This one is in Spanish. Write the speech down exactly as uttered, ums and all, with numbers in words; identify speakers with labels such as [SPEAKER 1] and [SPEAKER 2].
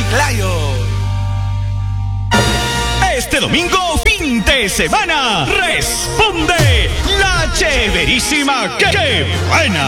[SPEAKER 1] Chiclayo.
[SPEAKER 2] Este domingo, fin de semana, responde la chéverísima. ¡Qué, qué buena!